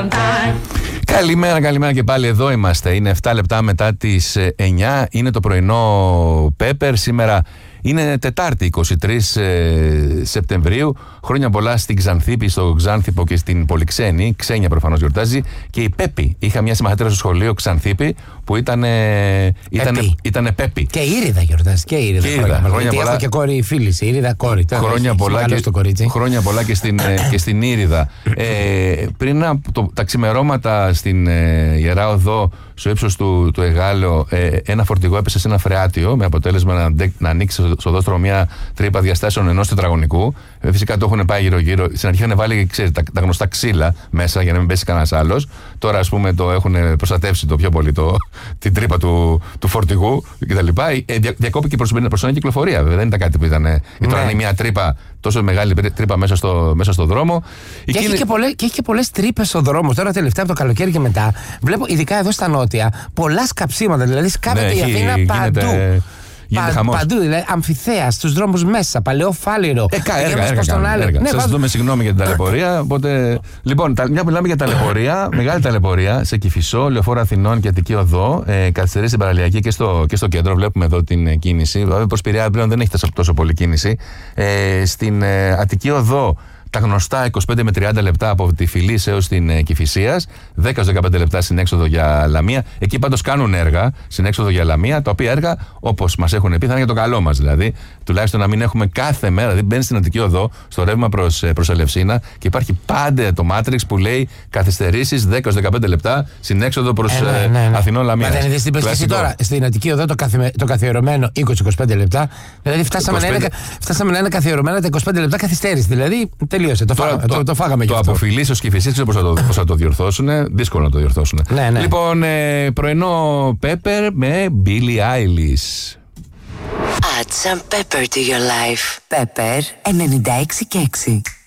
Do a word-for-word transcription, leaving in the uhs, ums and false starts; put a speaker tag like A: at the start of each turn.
A: Καλημέρα, καλημέρα και πάλι εδώ είμαστε. Είναι εφτά λεπτά μετά τις εννιά. Είναι το πρωινό Πέπερ. Σήμερα είναι Τετάρτη, είκοσι τρεις Σεπτεμβρίου. Χρόνια πολλά στην Ξανθήπη, στο Ξάνθυπο και στην Πολυξένη. Ξένια προφανώς γιορτάζει. Και η Πέπη. Είχα μια συμμαθήτρια στο σχολείο Ξανθήπη που ήταν. Ήτανε, ήτανε Πέπη.
B: Και η Ήριδα γιορτάζει. Και η Ήριδα.
A: Και Ήριδα. Χρόνια πολλά.
B: Έχω και κόρη φίλη. Η Ήριδα κόρη.
A: Χρόνια πολλά, και, χρόνια πολλά και στην, και στην Ήριδα. ε, πριν από το, τα ξημερώματα στην ε, Ιερά Οδό, στο ύψος του, του Εγάλεω, ε, ένα φορτηγό έπεσε σε ένα φρεάτιο με αποτέλεσμα να, να ανοίξει στο οδόστρωμο μια τρύπα διαστάσεων ενός τετραγωνικού. Ε, φυσικά το έχουν πάει γύρω-γύρω. Στην αρχή είχαν βάλει, ξέρετε, τα, τα γνωστά ξύλα μέσα για να μην πέσει κανένας άλλος. Τώρα, ας πούμε, το έχουν προστατεύσει το πιο πολύ το, την τρύπα του, του φορτηγού κτλ. Ε, δια, διακόπηκε προς προσωπική κυκλοφορία. Βέβαια, δεν ήταν κάτι που ήταν. Ναι. Τώρα είναι μια τρύπα, τόσο μεγάλη τρύπα μέσα στο, μέσα στο δρόμο.
B: Και, και, έχει και, πολλές, και έχει και πολλές τρύπες στο δρόμο. Τώρα, τελευταία από το καλοκαίρι και μετά, βλέπω ειδικά εδώ στα νότια πολλά σκαψίματα. Δηλαδή, σκάπτεται ναι, η Αθήνα παντού. Πα, παντού, δηλαδή αμφιθέα, στους δρόμους μέσα, παλαιό Φάληρο.
A: Ε, κα, έργα, έργα, έργα, έργα. Ναι, σας δούμε συγγνώμη για την ταλαιπωρία. Οπότε, λοιπόν, τα, μια που μιλάμε για ταλαιπωρία, μεγάλη ταλαιπωρία σε Κηφισό, Λεωφόρο Αθηνών και Αττική Οδό. Ε, καθυστερεί στην παραλιακή και στο, και στο κέντρο. Βλέπουμε εδώ την κίνηση. Βέβαια, προς Πειραιά πλέον δεν έχει τόσο πολύ κίνηση. Ε, στην ε, Αττική Οδό, τα γνωστά είκοσι πέντε με τριάντα λεπτά από τη Φυλής έως την ε, Κηφισίας, δέκα με δεκαπέντε λεπτά στην έξοδο για Λαμία. Εκεί πάντως κάνουν έργα στην έξοδο για Λαμία, τα οποία έργα, όπως μας έχουν πει, θα είναι για το καλό μας. Δηλαδή, τουλάχιστον να μην έχουμε κάθε μέρα, δηλαδή μπαίνει στην Αττική Οδό, στο ρεύμα προς, προς Ελευσίνα και υπάρχει πάντα το Matrix που λέει καθυστερήσεις δέκα με δεκαπέντε λεπτά στην έξοδο προς ε, ναι, ναι, ναι. Αθηνών Λαμία.
B: Μα δεν είδες την πεσκήση τώρα στην Αττική Οδό το, καθημε, το καθιερωμένο είκοσι με είκοσι πέντε λεπτά. Δηλαδή, φτάσαμε, είκοσι πέντε... Να, είναι, φτάσαμε να είναι καθιερωμένα τα είκοσι πέντε λεπτά καθυστέρηση. Δηλαδή, τελείωσε. Το,
A: τώρα,
B: φά,
A: το,
B: το, το φάγαμε
A: το
B: γι' αυτό.
A: Από Φυλής ως Κηφισίας, πώς θα το, πώς θα το διορθώσουν. Δύσκολο να το διορθώσουν.
B: Ναι, ναι.
A: Λοιπόν, ε, πρωινό Pepper με Billie Eilish.
C: Add some pepper to your life. Pepper ενενήντα έξι και έξι.